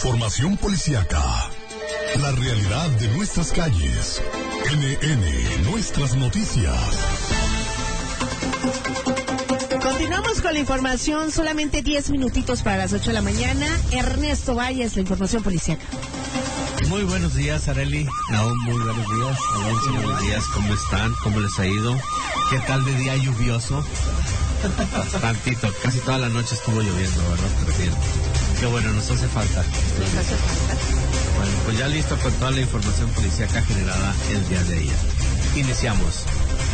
Información policíaca. La realidad de nuestras calles. NN, nuestras noticias. Continuamos con la información, solamente 10 minutitos para las 8 de la mañana. Ernesto Valles, la información policíaca. Muy buenos días, Arely. Aún muy buenos días. Alonso, buenos días. ¿Cómo están? ¿Cómo les ha ido? ¿Qué tal de día lluvioso? Bastantito. Casi toda la noche estuvo lloviendo, ¿verdad? Pero bien. Qué bueno, nos hace falta. Nos hace falta. Bueno, pues ya listo con toda la información policíaca generada el día de ayer. Iniciamos.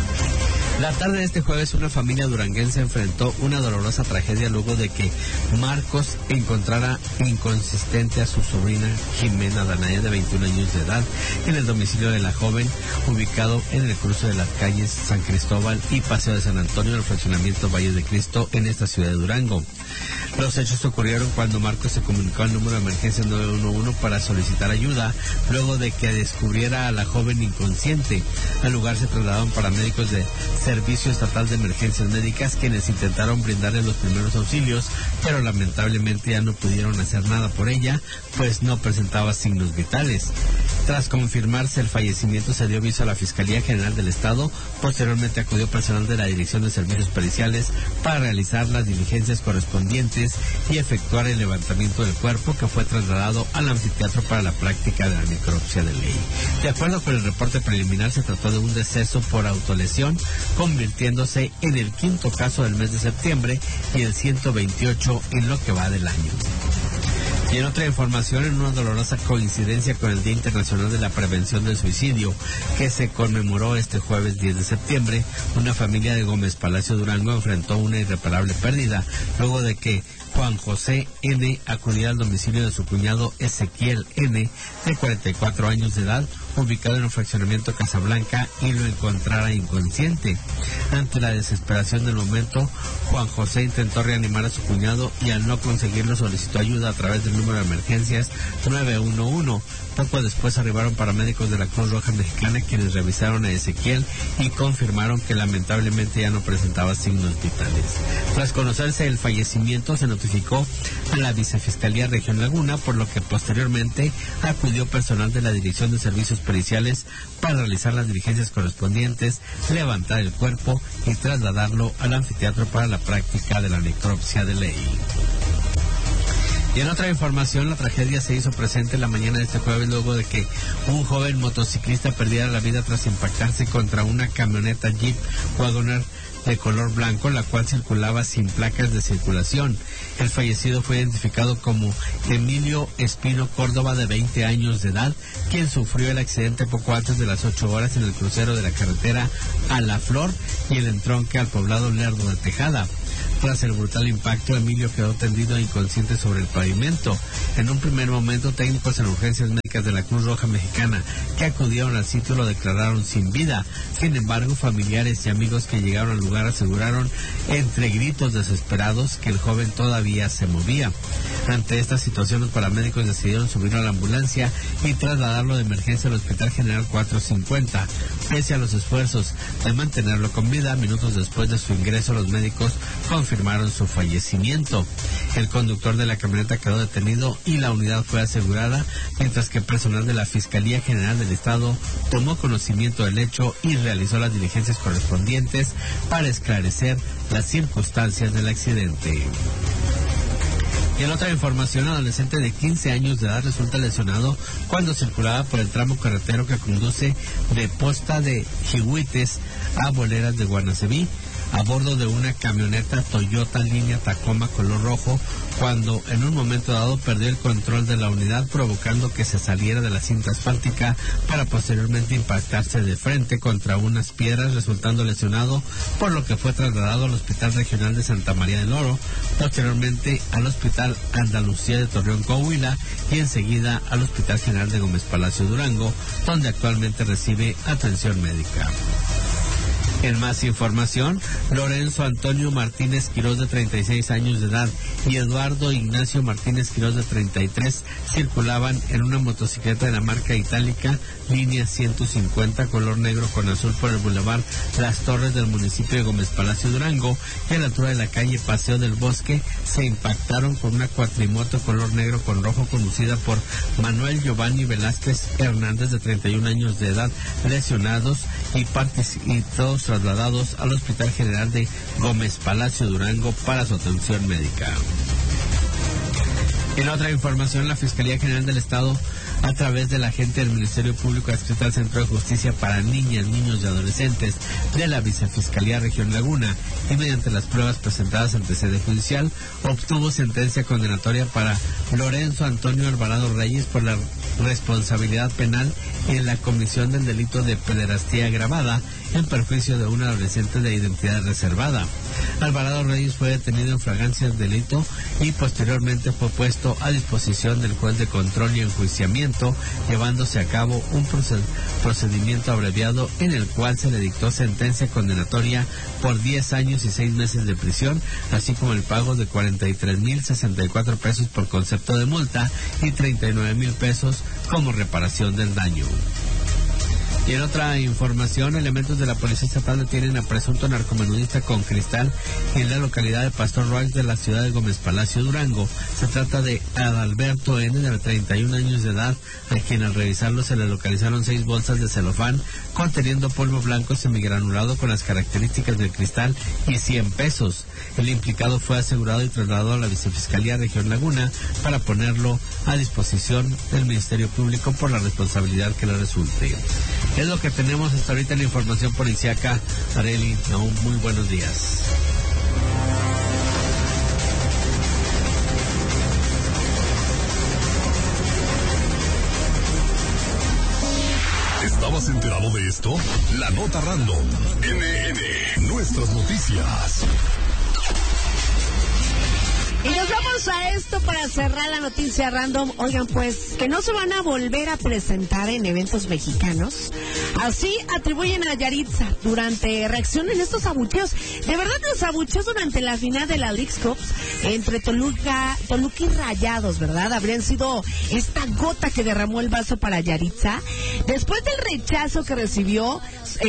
La tarde de este jueves, una familia duranguense enfrentó una dolorosa tragedia luego de que Marcos encontrara inconsistente a su sobrina Jimena Danaya, de 21 años de edad, en el domicilio de la joven, ubicado en el cruce de las calles San Cristóbal y Paseo de San Antonio, del fraccionamiento Valle de Cristo, en esta ciudad de Durango. Los hechos ocurrieron cuando Marcos se comunicó al número de emergencia 911 para solicitar ayuda, luego de que descubriera a la joven inconsciente. Al lugar se trasladaron paramédicos de Servicio Estatal de Emergencias Médicas, quienes intentaron brindarle los primeros auxilios, pero lamentablemente ya no pudieron hacer nada por ella, pues no presentaba signos vitales. Tras confirmarse el fallecimiento, se dio aviso a la Fiscalía General del Estado. Posteriormente acudió personal de la Dirección de Servicios Periciales para realizar las diligencias correspondientes y efectuar el levantamiento del cuerpo, que fue trasladado al anfiteatro para la práctica de la necropsia de ley. De acuerdo con el reporte preliminar, se trató de un deceso por autolesión, convirtiéndose en el 5º caso del mes de septiembre y el 128 en lo que va del año. Y en otra información, en una dolorosa coincidencia con el Día Internacional de la Prevención del Suicidio, que se conmemoró este jueves 10 de septiembre, una familia de Gómez Palacio Durango enfrentó una irreparable pérdida, luego de que Juan José N. acudiera al domicilio de su cuñado Ezequiel N., de 44 años de edad, ubicado en un fraccionamiento Casablanca, y lo encontrara inconsciente. Ante la desesperación del momento, Juan José intentó reanimar a su cuñado y, al no conseguirlo, solicitó ayuda a través del número de emergencias 911. Poco después arribaron paramédicos de la Cruz Roja Mexicana, quienes revisaron a Ezequiel y confirmaron que lamentablemente ya no presentaba signos vitales. Tras conocerse el fallecimiento, se notificó a la Vicefiscalía Región Laguna, por lo que posteriormente acudió personal de la Dirección de Servicios Periciales para realizar las diligencias correspondientes, levantar el cuerpo y trasladarlo al anfiteatro para la práctica de la necropsia de ley. Y en otra información, la tragedia se hizo presente la mañana de este jueves luego de que un joven motociclista perdiera la vida tras impactarse contra una camioneta Jeep Wagoner de color blanco, la cual circulaba sin placas de circulación. El fallecido fue identificado como Emilio Espino Córdoba, de 20 años de edad, quien sufrió el accidente poco antes de las 8 horas en el crucero de la carretera a La Flor y el entronque al poblado Lerdo de Tejada. Tras el brutal impacto, Emilio quedó tendido e inconsciente sobre el pavimento. En un primer momento, técnicos en urgencias médicas de la Cruz Roja Mexicana que acudieron al sitio lo declararon sin vida. Sin embargo, familiares y amigos que llegaron al lugar aseguraron, entre gritos desesperados, que el joven todavía se movía. Ante esta situación, los paramédicos decidieron subirlo a la ambulancia y trasladarlo de emergencia al Hospital General 450. Pese a los esfuerzos de mantenerlo con vida, minutos después de su ingreso, los médicos confirmaron su fallecimiento. El conductor de la camioneta quedó detenido y la unidad fue asegurada, mientras que personal de la Fiscalía General del Estado tomó conocimiento del hecho y realizó las diligencias correspondientes para esclarecer las circunstancias del accidente. Y en otra información, un adolescente de 15 años de edad resulta lesionado cuando circulaba por el tramo carretero que conduce de Posta de Jihuites a Boleras de Guanaceví, a bordo de una camioneta Toyota línea Tacoma color rojo, cuando en un momento dado perdió el control de la unidad, provocando que se saliera de la cinta asfáltica para posteriormente impactarse de frente contra unas piedras, resultando lesionado, por lo que fue trasladado al Hospital Regional de Santa María del Oro, posteriormente al Hospital Andalucía de Torreón, Coahuila, y enseguida al Hospital General de Gómez Palacio Durango, donde actualmente recibe atención médica. En más información, Lorenzo Antonio Martínez Quirós, de 36 años de edad, y Eduardo Ignacio Martínez Quirós, de 33, circulaban en una motocicleta de la marca itálica línea 150 color negro con azul por el bulevar Las Torres del municipio de Gómez Palacio, Durango, y a la altura de la calle Paseo del Bosque se impactaron con una cuatrimoto color negro con rojo conducida por Manuel Giovanni Velázquez Hernández, de 31 años de edad, lesionados y todos trasladados al Hospital General de Gómez Palacio, Durango, para su atención médica. En otra información, la Fiscalía General del Estado, a través del agente del Ministerio Público adscrito al Centro de Justicia para Niñas, Niños y Adolescentes de la Vicefiscalía Región Laguna, y mediante las pruebas presentadas ante sede judicial, obtuvo sentencia condenatoria para Lorenzo Antonio Alvarado Reyes por la responsabilidad penal en la comisión del delito de pederastía agravada en perjuicio de un adolescente de identidad reservada. Alvarado Reyes fue detenido en flagrancia del delito y posteriormente fue puesto a disposición del juez de control y enjuiciamiento, llevándose a cabo un procedimiento abreviado en el cual se le dictó sentencia condenatoria por 10 años y 6 meses de prisión, así como el pago de 43,064 pesos por concepto de multa y 39,000 pesos como reparación del daño. Y en otra información, elementos de la Policía Estatal detienen a presunto narcomenudista con cristal en la localidad de Pastor Roig de la ciudad de Gómez Palacio, Durango. Se trata de Adalberto N., de 31 años de edad, a quien al revisarlo se le localizaron 6 bolsas de celofán conteniendo polvo blanco semigranulado con las características del cristal y 100 pesos. El implicado fue asegurado y trasladado a la Vicefiscalía Región Laguna para ponerlo a disposición del Ministerio Público por la responsabilidad que le resulte. Es lo que tenemos hasta ahorita en la información policíaca. Arely, muy buenos días. ¿Estabas enterado de esto? La nota random. Nuestras noticias. Y nos vamos a esto para cerrar la noticia random. Oigan, pues, que no se van a volver a presentar en eventos mexicanos. Así atribuyen a Yaritza durante reacción en estos abucheos. De verdad, los abucheos durante la final de la Leagues Cup entre Toluca y Rayados, ¿verdad? Habrían sido esta gota que derramó el vaso para Yaritza. Después del rechazo que recibió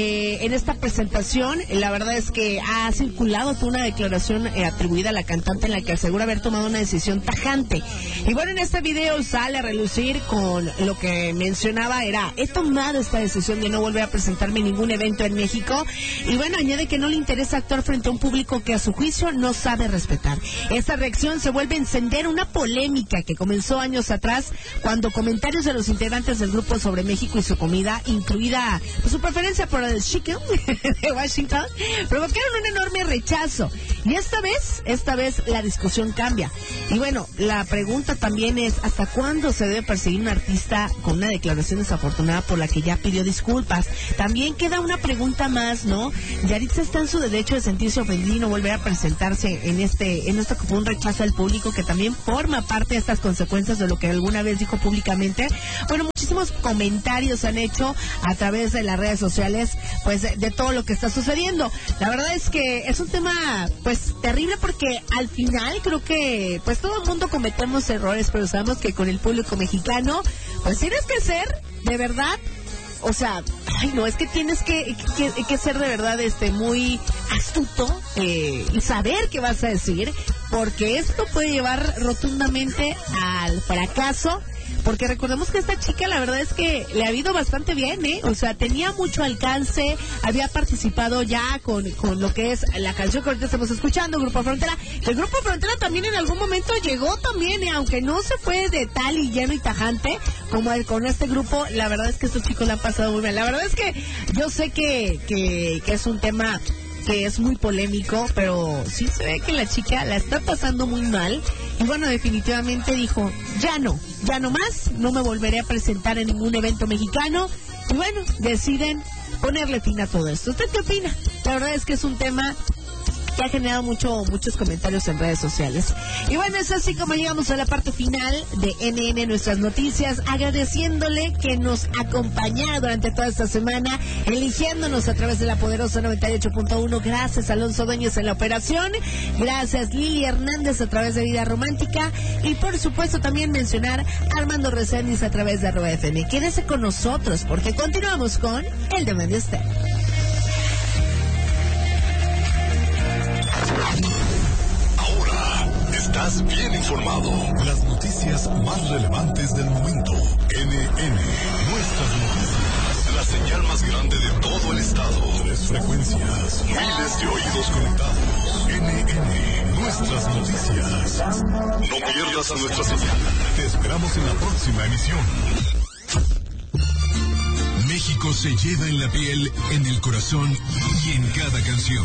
en esta presentación, la verdad es que ha circulado toda una declaración atribuida a la cantante en la que asegura haber tomado una decisión tajante. Y bueno, en este video sale a relucir con lo que mencionaba he tomado esta decisión de no volver a presentarme en ningún evento en México. Y bueno, añade que no le interesa actuar frente a un público que a su juicio no sabe respetar. Esta reacción se vuelve a encender una polémica que comenzó años atrás cuando comentarios de los integrantes del grupo sobre México y su comida, incluida su preferencia por el chicken de Washington, provocaron un enorme rechazo. Y esta vez la discusión cambia. Y bueno, la pregunta también es, ¿hasta cuándo se debe perseguir un artista con una declaración desafortunada por la que ya pidió disculpas? También queda una pregunta más, ¿no? Yaritza está en su derecho de sentirse ofendido y no volver a presentarse en esto que fue un rechazo del público, que también forma parte de estas consecuencias de lo que alguna vez dijo públicamente. Bueno, muchísimos comentarios se han hecho a través de las redes sociales, pues de todo lo que está sucediendo. La verdad es que es un tema pues terrible, porque al final creo que pues todo el mundo cometemos errores, pero sabemos que con el público mexicano pues tienes que ser de verdad, o sea, es que tienes que ser de verdad muy astuto y saber qué vas a decir, porque esto puede llevar rotundamente al fracaso. Porque recordemos que esta chica, la verdad es que le ha ido bastante bien, o sea, tenía mucho alcance, había participado ya con lo que es la canción que ahorita estamos escuchando, Grupo Frontera. El Grupo Frontera también en algún momento llegó también, aunque no se fue de tal y lleno y tajante como con este grupo. La verdad es que estos chicos la han pasado muy bien. La verdad es que yo sé que es un tema que es muy polémico, pero sí se ve que la chica la está pasando muy mal. Y bueno, definitivamente dijo, ya no más, no me volveré a presentar en ningún evento mexicano. Y bueno, deciden ponerle fin a todo esto. ¿Usted qué opina? La verdad es que es un tema que ha generado muchos comentarios en redes sociales. Y bueno, es así como llegamos a la parte final de NN Nuestras Noticias, agradeciéndole que nos acompañara durante toda esta semana, eligiéndonos a través de la poderosa 98.1. Gracias, Alonso Dueños en la operación. Gracias, Lili Hernández a través de Vida Romántica. Y por supuesto también mencionar a Armando Reséndiz a través de @FM. Quédese con nosotros porque continuamos con El Demonio Estéreo. Ahora estás bien informado. Las noticias más relevantes del momento. NN, Nuestras Noticias. La señal más grande de todo el estado. 3 frecuencias. Miles de oídos conectados. NN, Nuestras Noticias. No pierdas a nuestra señal. Te esperamos en la próxima emisión. México se lleva en la piel, en el corazón y en cada canción.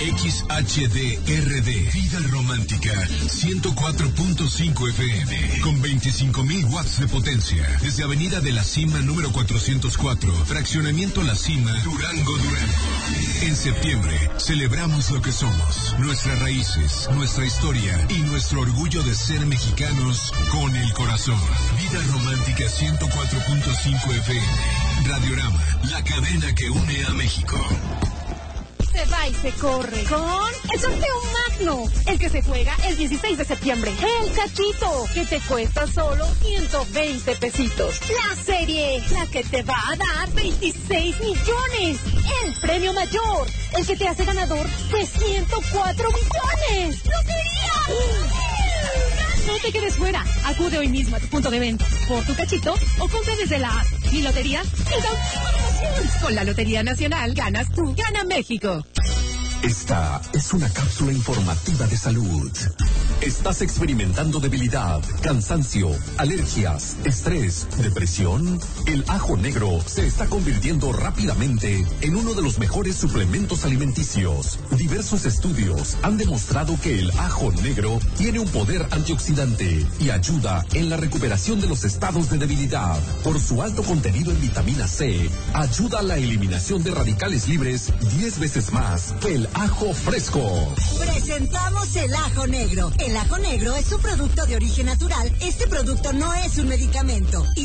XHDRD, Vida Romántica, 104.5 FM, con 25,000 watts de potencia. Desde Avenida de la Cima, número 404, Fraccionamiento La Cima, Durango. En septiembre, celebramos lo que somos, nuestras raíces, nuestra historia y nuestro orgullo de ser mexicanos con el corazón. Vida Romántica, 104.5 FM. Radiorama, la cadena que une a México. Se va y se corre con el sorteo magno, el que se juega el 16 de septiembre. El cachito, que te cuesta solo 120 pesitos. La serie, la que te va a dar 26 millones. El premio mayor, el que te hace ganador de 104 millones. ¡Lotería! No te quedes fuera. Acude hoy mismo a tu punto de venta por tu cachito o compra desde la app. Mi lotería te da información. Con la Lotería Nacional ganas tú, gana México. Esta es una cápsula informativa de salud. ¿Estás experimentando debilidad, cansancio, alergias, estrés, depresión? El ajo negro se está convirtiendo rápidamente en uno de los mejores suplementos alimenticios. Diversos estudios han demostrado que el ajo negro tiene un poder antioxidante y ayuda en la recuperación de los estados de debilidad. Por su alto contenido en vitamina C, ayuda a la eliminación de radicales libres 10 veces más que el ajo fresco. Presentamos el ajo negro. El ajo negro es un producto de origen natural. Este producto no es un medicamento y